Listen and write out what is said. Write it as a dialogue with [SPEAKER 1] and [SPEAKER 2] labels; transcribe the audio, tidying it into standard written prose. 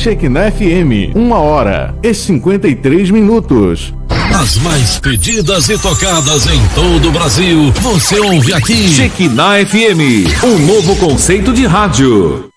[SPEAKER 1] Shekinah FM, 1h53.
[SPEAKER 2] As mais pedidas e tocadas em todo o Brasil, você ouve aqui.
[SPEAKER 3] Shekinah FM, um novo conceito de rádio.